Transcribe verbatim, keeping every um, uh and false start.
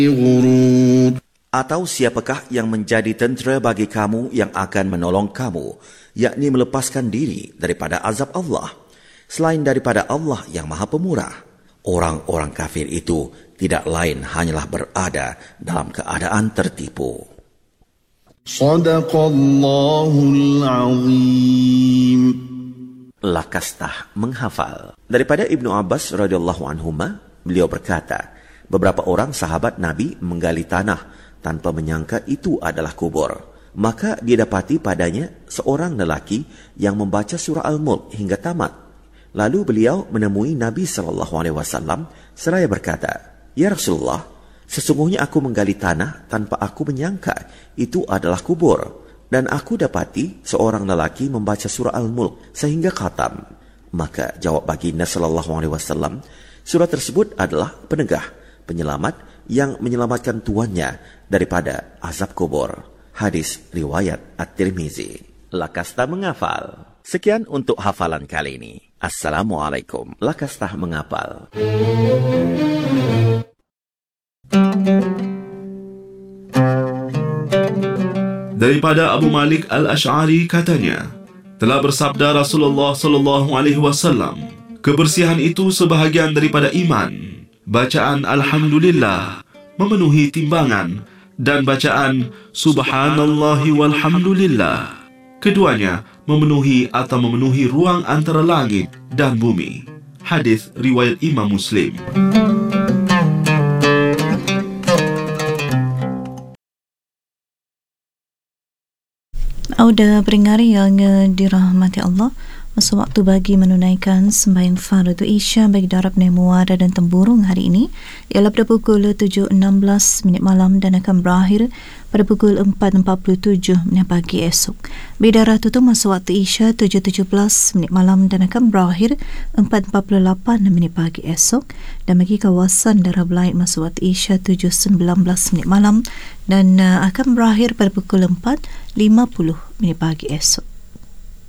غرور. Atau siapakah yang menjadi tentera bagi kamu yang akan menolong kamu, yakni melepaskan diri daripada azab Allah, selain daripada Allah yang Maha Pemurah? Orang-orang kafir itu tidak lain hanyalah berada dalam keadaan tertipu. Sadaqallahul Azim. Lakastah menghafal. Daripada Ibnu Abbas radhiyallahu anhuma, beliau berkata, beberapa orang sahabat Nabi menggali tanah tanpa menyangka itu adalah kubur. Maka dia dapati padanya seorang lelaki yang membaca surah Al-Mulk hingga tamat. Lalu beliau menemui Nabi sallallahu alaihi wasallam seraya berkata, "Ya Rasulullah, sesungguhnya aku menggali tanah tanpa aku menyangka itu adalah kubur, dan aku dapati seorang lelaki membaca surah Al-Mulk sehingga khatam." Maka jawab baginda sallallahu alaihi wasallam, surah tersebut adalah penegah, penyelamat yang menyelamatkan tuannya daripada azab kubur. Hadis riwayat At-Tirmizi. Lakastah menghafal. Sekian untuk hafalan kali ini. Assalamualaikum. Lakastah menghafal. Daripada Abu Malik Al-Ash'ari katanya, telah bersabda Rasulullah sallallahu alaihi wasallam, kebersihan itu sebahagian daripada iman. Bacaan Alhamdulillah memenuhi timbangan, dan bacaan Subhanallahi walhamdulillah, keduanya memenuhi atau memenuhi ruang antara langit dan bumi. Hadis riwayat Imam Muslim. Auda peringari yang dirahmati Allah, masa waktu bagi menunaikan sembahyang fardu Isya bagi darab Nemuara dan Temburung hari ini ialah pada pukul tujuh enam belas minit malam dan akan berakhir pada pukul empat empat puluh tujuh minit pagi esok. Bidara tutup masa waktu Isya tujuh tujuh belas minit malam dan akan berakhir empat empat puluh lapan minit pagi esok. Dan bagi kawasan darab lain masa waktu Isya tujuh sembilan belas minit malam dan uh, akan berakhir pada pukul empat lima puluh minit pagi esok.